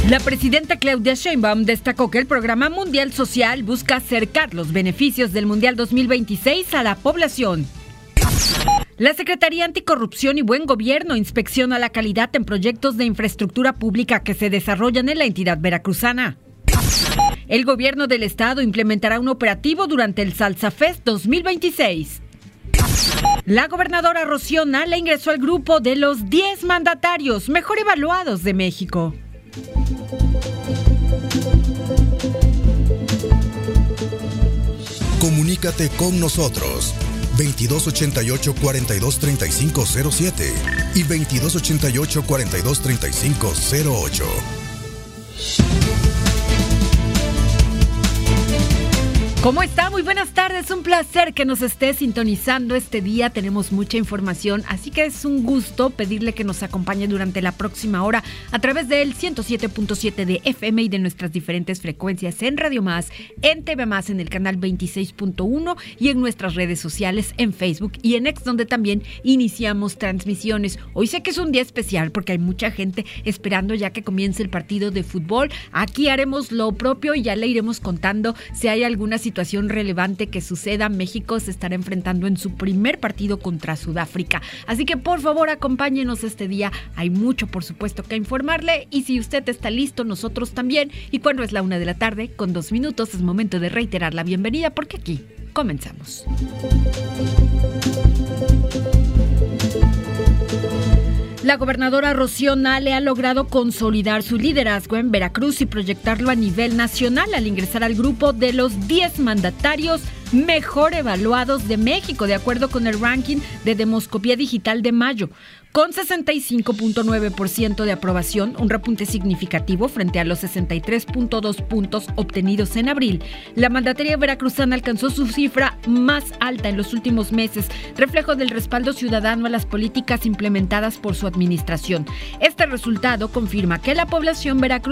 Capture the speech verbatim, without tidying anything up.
La presidenta Claudia Sheinbaum destacó que el Programa Mundial Social busca acercar los beneficios del Mundial dos mil veintiséis a la población. La Secretaría Anticorrupción y Buen Gobierno inspecciona la calidad en proyectos de infraestructura pública que se desarrollan en la entidad veracruzana. El gobierno del estado implementará un operativo durante el Salsa Fest dos mil veintiséis. La gobernadora Rocío Nale ingresó al grupo de los diez mandatarios mejor evaluados de México. Comunícate con nosotros veintidós ochenta y ocho, cuarenta y dos, treinta y cinco cero siete y veintidós ochenta y ocho, cuarenta y dos, treinta y cinco cero ocho. ¿Cómo está? Muy buenas tardes, un placer que nos esté sintonizando este día, tenemos mucha información, así que es un gusto pedirle que nos acompañe durante la próxima hora a través del ciento siete punto siete de F M y de nuestras diferentes frecuencias en Radio Más, en T V Más, en el canal veintiséis punto uno y en nuestras redes sociales, en Facebook y en X, donde también iniciamos transmisiones. Hoy sé que es un día especial porque hay mucha gente esperando ya que comience el partido de fútbol. Aquí haremos lo propio y ya le iremos contando si hay alguna situación situación relevante que suceda. México se estará enfrentando en su primer partido contra Sudáfrica. Así que por favor acompáñenos este día. Hay mucho por supuesto que informarle y si usted está listo, nosotros también. Y cuando es la una de la tarde, con dos minutos, es momento de reiterar la bienvenida porque aquí comenzamos. La gobernadora Rocío Nale ha logrado consolidar su liderazgo en Veracruz y proyectarlo a nivel nacional al ingresar al grupo de los diez mandatarios mejor evaluados de México, de acuerdo con el ranking de Demoscopía Digital de mayo. Con sesenta y cinco punto nueve por ciento de aprobación, un repunte significativo frente a los sesenta y tres punto dos puntos obtenidos en abril, la mandataria veracruzana alcanzó su cifra más alta en los últimos meses, reflejo del respaldo ciudadano a las políticas implementadas por su administración. Este resultado confirma que la población veracruzana